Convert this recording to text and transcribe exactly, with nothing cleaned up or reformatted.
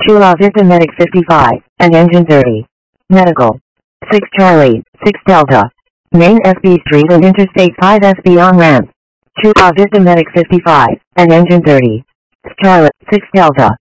Chula Vista Medic fifty-five, and Engine thirty. Medical. six Charlie, six Delta. Main S B Street and Interstate five S B on ramp. Chula Vista Medic fifty-five, and Engine thirty. Charlie, six Delta.